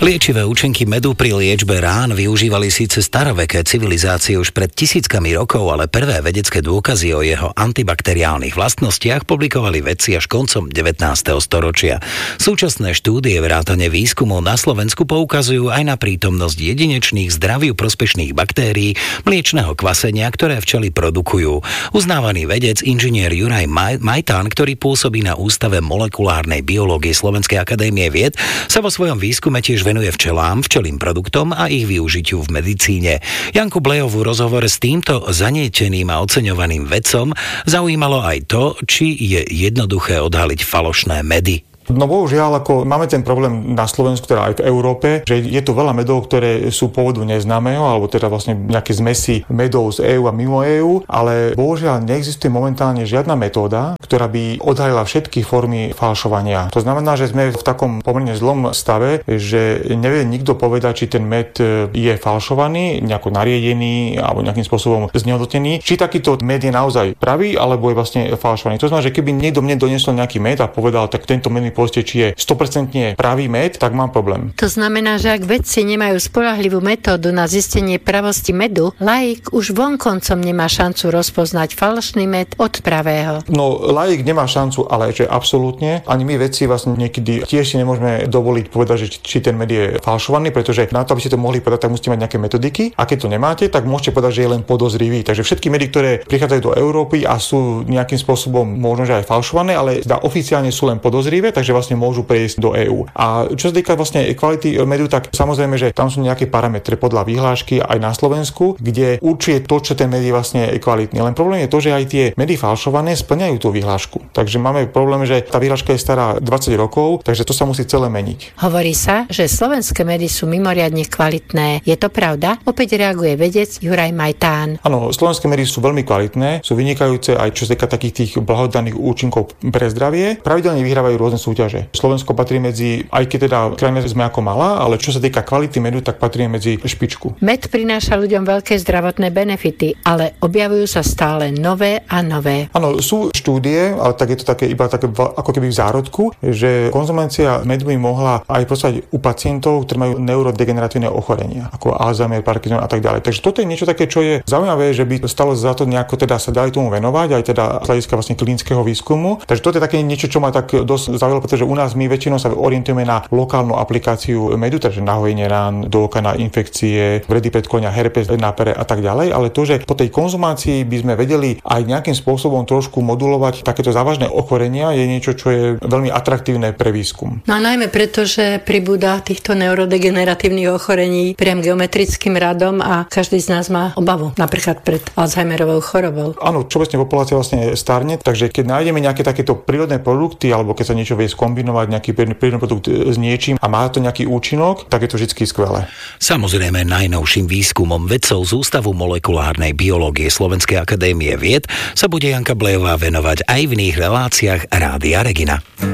Liečivé účinky medu pri liečbe rán využívali síce staroveké civilizácie už pred tisíckami rokov, ale prvé vedecké dôkazy o jeho antibakteriálnych vlastnostiach publikovali vedci až koncom 19. storočia. Súčasné štúdie vrátane výskumov na Slovensku poukazujú aj na prítomnosť jedinečných zdraviu prospešných baktérií mliečneho kvasenia, ktoré včely produkujú. Uznávaný vedec inžinier Juraj Majtán, ktorý pôsobí na Ústave molekulárnej biológie Slovenskej akadémie vied, sa vo svojom výskume tiež venuje včelám, včelým produktom a ich využitiu v medicíne. Janku Blejovú rozhovor s týmto zanieteným a oceňovaným vedcom zaujímalo aj to, či je jednoduché odhaliť falošné medy. No bohužiaľ, ako máme ten problém na Slovensku, teda aj v Európe, že je tu veľa medov, ktoré sú pôvodu neznámeho, alebo teda vlastne nejaké zmesi medov z EÚ a mimo EÚ, ale bohužiaľ neexistuje momentálne žiadna metóda, ktorá by odhalila všetky formy falšovania. To znamená, že sme v takom pomerne zlom stave, že nevie nikto povedať, či ten med je falšovaný, nejako nariedený alebo nejakým spôsobom znehodnotený, či takýto med je naozaj pravý, alebo je vlastne falšovaný. To znamená, že keby niekto mne doniesol nejaký med a povedal, tak tento med povedzte, či je 100% pravý med, tak mám problém. To znamená, že ak vedci nemajú spoľahlivú metódu na zistenie pravosti medu, laik už vonkoncom nemá šancu rozpoznať falošný med od pravého. No, laik nemá šancu, ale že absolútne. Ani my vedci vlastne niekedy tiež si nemôžeme dovoliť povedať, že či ten med je falšovaný, pretože na to, aby ste to mohli povedať, tak musíte mať nejaké metodiky. A keď to nemáte, tak môžete povedať, že je len podozrivý. Takže všetky medy, ktoré prichádzajú do Európy a sú nejakým spôsobom možno že aj falšované, ale oficiálne sú len podozrivé, takže vlastne môžu prejsť do EÚ. A čo sa týka vlastne kvality medu, tak samozrejme, že tam sú nejaké parametre podľa vyhlášky aj na Slovensku, kde určuje to, čo ten med je vlastne kvalitný. Len problém je to, že aj tie medy falšované splňajú tú vyhlášku. Takže máme problém, že tá vyhláška je stará 20 rokov, takže to sa musí celé meniť. Hovorí sa, že slovenské medy sú mimoriadne kvalitné. Je to pravda? Opäť reaguje vedec Juraj Majtán. Áno, slovenské medy sú veľmi kvalitné, sú vynikajúce aj čo sa týka takých tých blahodárnych účinkov pre zdravie. Pravidelne vyhrávajú rôzne súťaže. Slovensko patrí medzi, aj keď teda krajina sme ako malá, ale čo sa týka kvality medu, tak patrí medzi špičku. Med prináša ľuďom veľké zdravotné benefity, ale objavujú sa stále nové a nové. Áno, sú štúdie, ale tak je to také iba také ako keby v zárodku, že konzumencia medu by mohla aj prostať u pacientov, ktorí majú neurodegeneratívne ochorenia, ako Alzheimer, Parkinson a tak ďalej. Takže toto je niečo také, čo je zaujímavé, že by stalo za to nejako teda sa dali tomu venovať, aj teda z hľadiska vlastne klinického výskumu. Takže toto je také niečo, čo ma tak dosť zaujalo, pretože u nás my väčšinou sa orientujeme na lokálnu aplikáciu medu, takže na hojenie rán, do oka, na infekcie, vredy predkolia, herpes na pere a tak ďalej, ale to, že po tej konzumácii by sme vedeli aj nejakým spôsobom trošku modulovať takéto závažné ochorenia, je niečo, čo je veľmi atraktívne pre výskum. No a najmä preto, že pribúda týchto neurodegeneratívnych ochorení priam geometrickým radom a každý z nás má obavu, napríklad pred Alzheimerovou chorobou. Áno, všeobecne populácia vlastne starne, takže keď nájdeme nejaké takéto prírodné produkty alebo keď sa niečo vie skombinovať, nejaký prírodný produkt s niečím a má to nejaký účinok, tak je to vždy skvelé. Samozrejme, najnovším výskumom vedcov z Ústavu molekulárnej biológie Slovenskej akadémie vied sa bude Janka Blejová venovať aj v iných reláciách Rádia Regina.